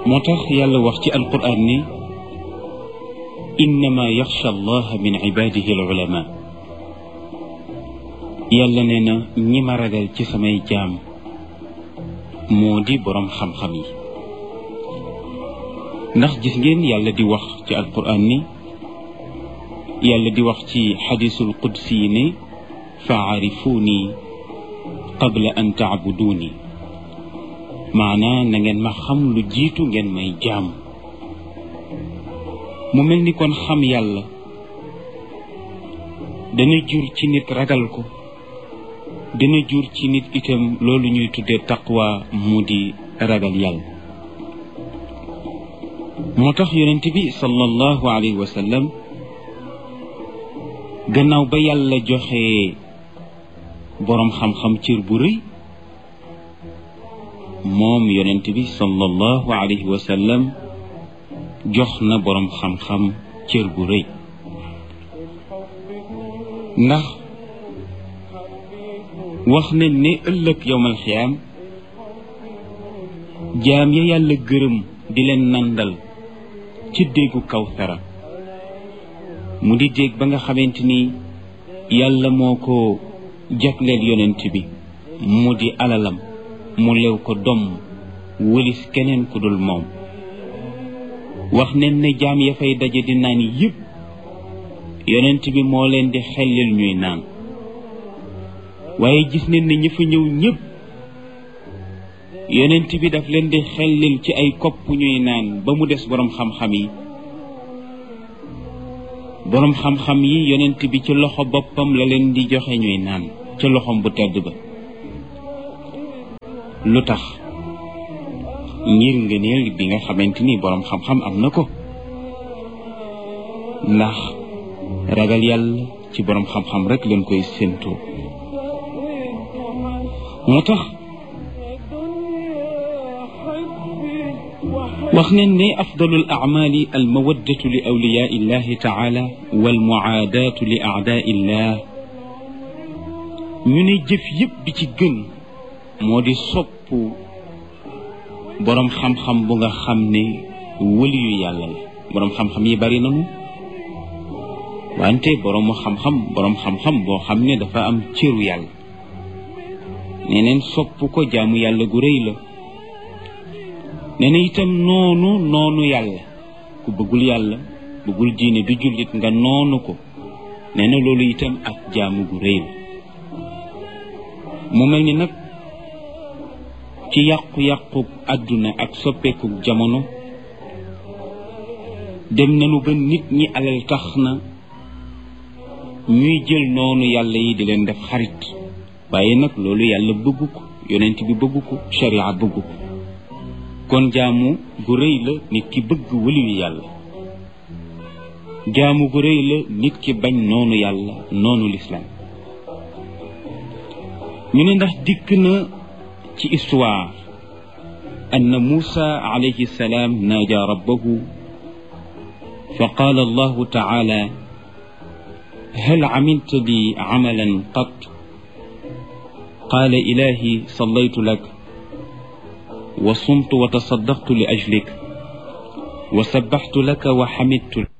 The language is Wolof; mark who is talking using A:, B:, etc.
A: moo tax yàlla wax ci alquran ni innama yaxsha allaha min ibadihi al ulama yàlla nee na ñi ma ragal ci samay jaam moo di boroom xam-xam yi ndax gis ngeen yàlla di wax ci alquran ni yàlla di wax ci xadisul qudsi yi ne faarifuuni qabla an taabuduuni maanaa na ngeen ma xam lu jiitu ngeen may jaam mu mel ni kon xam yàlla dana jur ci nit ragal ko dana jur ci nit itam loolu ñuy tuddee taqwa mu di ragal yàlla moo tax yonent bi sallallahu alayhi wa sallam gannaaw ba yàlla joxe boroom xam-xam cër bu rëy moom yonent bi sallallahu alayhi wa sallam jox na boroom xam-xam cër bu rëy ndax wax nañ ne ëllëg yowmal xiyaam jaam ya yàlla gërëm di leen nandal ci déggu Kawsara mu di dégg ba nga xamante ni yàlla moo ko jagleel yonent bi mu di alalam mu lew ko domm wëlis keneen ku dul moom wax nañ ne jaam ya fay daje di naan yëpp yonent bi moo leen di xellil ñuy naan waaye gis nañ ne ñi fa ñëw ñëpp yonent bi daf leen di xellil ci ay kopp ñuy naan ba mu des boroom xam-xam yi boroom xam-xam yi yonent bi ci loxo boppam la leen di joxe ñuy naan ca loxom bu tedd ba lu tax ngir ngëneel bi nga xamante ni boroom xam-xam am na ko ndax ragal yàlla ci boroom xam-xam rek leen koy séentoo moo tax wax nañ ne afdalul acmaali almawaddatu li awliyaa illahi taala walmuaadaatu li aadaa illah ñu ne jëf yëpp bi ci gën moo di sopp boroom xam-xam bu nga xam ne wëliyu yàlla la boroom xam-xam yi bari nañu wante boroom xam-xam boo xam ne dafa am cëru yàlla neneen sopp ko jaamu yàlla gu rëy la nee na itam noonu yàlla ku bëggul yàlla bëggul diine du jullit nga noonu ko nee na loolu itam ak jaamu gu rëy la mu mel ni nag ci yàqu-yàqu àdduna ak soppeeku jamono dem nañu ba nit ñi alal tax na ñuy jël noonu yàlla yi di leen def xarit waaye nag loolu yàlla bëggu ko yonent bi bëggu ko sharia bëggu ko kon jaamu gu rëy la nit ki bëgg waliyu yàlla jaamu gu rëy la nit ki bañ noonu yàlla noonu lislaam ñu ne ndax dikk na ci histoire anna Muusa alayhi salaam naaja rabbahu fa qaala allahu taala hal amilta li amalan qat qaala ilahi sallaytu lak wa sumtu wa tasaddaqtu li ajlik wa sabbaxtu laka wa xamidtu